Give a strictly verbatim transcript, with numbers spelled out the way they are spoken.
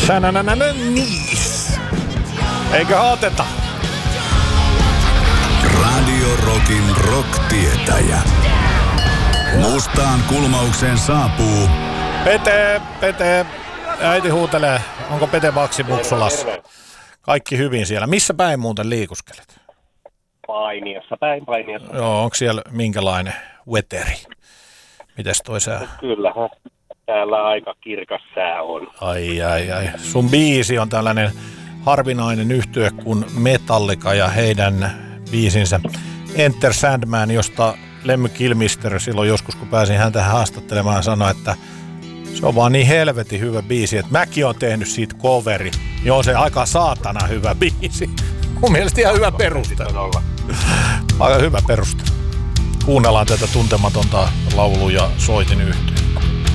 Sänänänänä niis. Eikö oteta? Radio Rockin rock-tietäjä. Mustaan kulmaukseen saapuu Pete, Pete. Äiti huutelee. Onko Pete Baksi Muksulassa? Kaikki hyvin siellä. Missä päin muuten liikuskelet? Painiassa, päin Painiassa. Joo, onko siellä minkälainen veteri? Mites toi sää? Kyllähän täällä aika kirkas sää on. Ai ai ai. Sun biisi on tällainen harvinainen yhtye kuin Metallica ja heidän biisinsä Enter Sandman, josta Lemmy Kilmister silloin joskus, kun pääsin häntä haastattelemaan, sanoi, että se on vaan niin helvetin hyvä biisi, että mäkin on tehnyt siitä coveri. Joo, se aika saatana hyvä biisi. Mun mielestä ihan hyvä peruste. Aika hyvä peruste. Kuunnellaan tätä tuntematonta laulu- ja soitin yhtye.